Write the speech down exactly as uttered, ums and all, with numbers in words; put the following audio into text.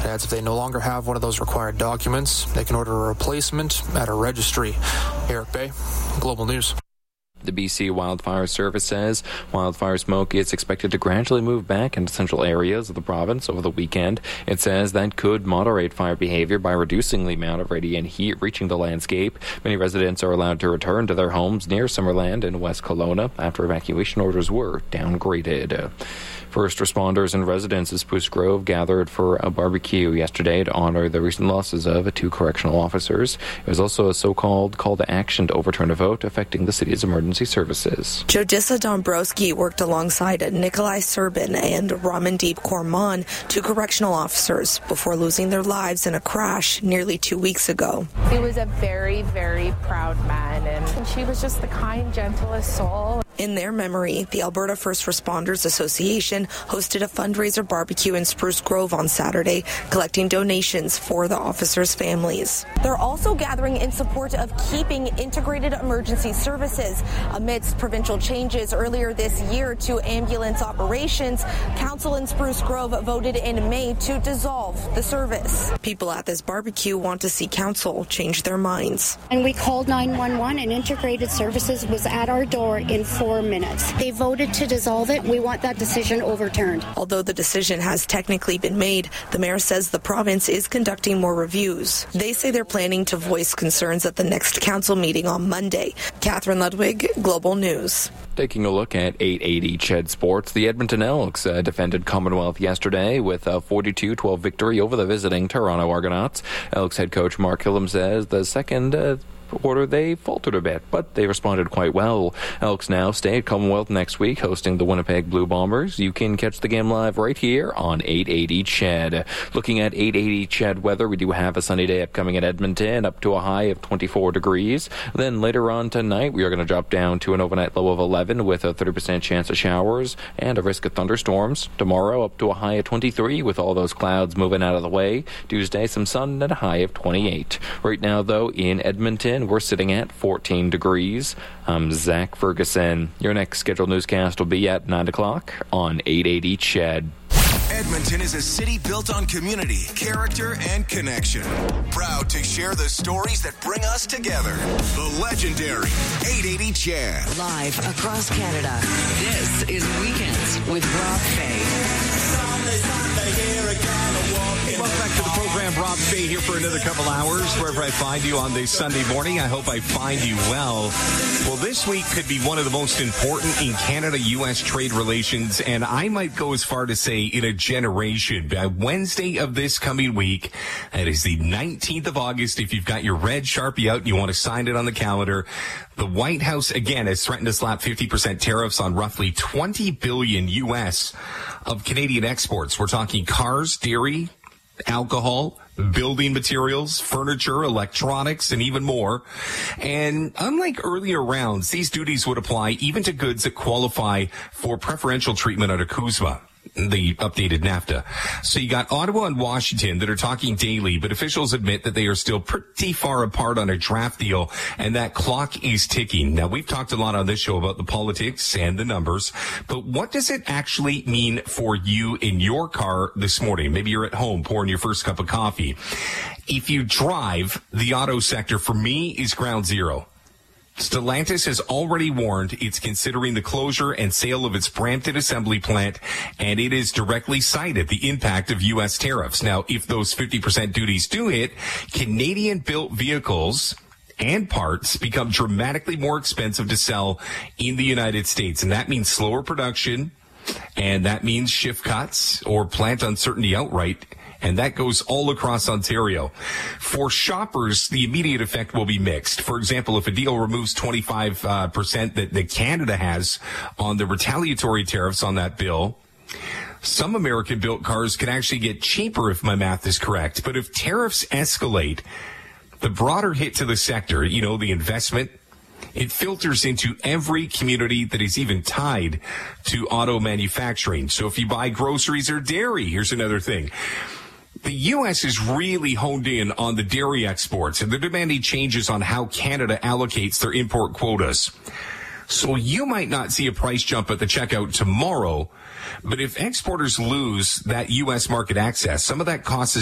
It adds if they no longer have one of those required documents, they can order a replacement at a registry. Eric Bay, Global News. The B C Wildfire Service says wildfire smoke is expected to gradually move back into central areas of the province over the weekend. It says that could moderate fire behavior by reducing the amount of radiant heat reaching the landscape. Many residents are allowed to return to their homes near Summerland in West Kelowna after evacuation orders were downgraded. First responders and residents of Spruce Grove gathered for a barbecue yesterday to honor the recent losses of two correctional officers. It was also a so-called call to action to overturn a vote affecting the city's emergency services. Jodissa Dombrowski worked alongside Nikolai Serbin and Ramandeep Korman, two correctional officers, before losing their lives in a crash nearly two weeks ago. He was a very, very proud man, and she was just the kind, gentlest soul. In their memory, the Alberta First Responders Association hosted a fundraiser barbecue in Spruce Grove on Saturday, collecting donations for the officers' families. They're also gathering in support of keeping integrated emergency services. Amidst provincial changes earlier this year to ambulance operations, Council in Spruce Grove voted in May to dissolve the service. People at this barbecue want to see Council change their minds. And we called nine one one, and integrated services was at our door in four minutes. They voted to dissolve it. We want that decision overturned. Although the decision has technically been made, the mayor says the province is conducting more reviews. They say they're planning to voice concerns at the next council meeting on Monday. Catherine Ludwig, Global News. Taking a look at eight eighty C H E D Sports, the Edmonton Elks uh, defended Commonwealth yesterday with a forty-two twelve victory over the visiting Toronto Argonauts. Elks head coach Mark Hillam says the second uh, quarter they faltered a bit, but they responded quite well. Elks now stay at Commonwealth next week, hosting the Winnipeg Blue Bombers. You can catch the game live right here on eight eighty C H E D. Looking at eight eighty C H E D weather, we do have a sunny day upcoming at Edmonton, up to a high of twenty-four degrees. Then later on tonight, we are going to drop down to an overnight low of eleven with a thirty percent chance of showers and a risk of thunderstorms. Tomorrow, up to a high of twenty-three with all those clouds moving out of the way. Tuesday, some sun and a high of twenty-eight. Right now, though, in Edmonton, we're sitting at fourteen degrees. I'm Zach Ferguson. Your next scheduled newscast will be at nine o'clock on eight eighty C H E D. Edmonton is a city built on community, character, and connection. Proud to share the stories that bring us together. The legendary eight eighty C H E D. Live across Canada. This is Weekends with Rob Fay. Welcome back to the program. Rob Fay here for another couple hours. Wherever I find you on this Sunday morning, I hope I find you well. Well, this week could be one of the most important in Canada-U S trade relations, and I might go as far to say in a generation. By Wednesday of this coming week, that is the nineteenth of August, if you've got your red Sharpie out and you want to sign it on the calendar, the White House, again, has threatened to slap fifty percent tariffs on roughly twenty billion U S of Canadian exports. We're talking cars, dairy, alcohol, building materials, furniture, electronics, and even more. And unlike earlier rounds, these duties would apply even to goods that qualify for preferential treatment under CUSMA, the updated NAFTA. So you got Ottawa and Washington that are talking daily, but officials admit that they are still pretty far apart on a draft deal, and that clock is ticking. Now, we've talked a lot on this show about the politics and the numbers, but what does it actually mean for you in your car this morning? Maybe you're at home pouring your first cup of coffee. If you drive, the auto sector, for me, is ground zero. Stellantis has already warned it's considering the closure and sale of its Brampton assembly plant, and it has directly cited the impact of U S tariffs. Now, if those fifty percent duties do hit, Canadian-built vehicles and parts become dramatically more expensive to sell in the United States, and that means slower production, and that means shift cuts or plant uncertainty outright. And that goes all across Ontario. For shoppers, the immediate effect will be mixed. For example, if a deal removes twenty-five uh, percent that, that Canada has on the retaliatory tariffs on that bill, some American-built cars can actually get cheaper if my math is correct. But if tariffs escalate, the broader hit to the sector, you know, the investment, it filters into every community that is even tied to auto manufacturing. So if you buy groceries or dairy, here's another thing. The U S is really honed in on the dairy exports, and they're demanding changes on how Canada allocates their import quotas. So you might not see a price jump at the checkout tomorrow, but if exporters lose that U S market access, some of that cost is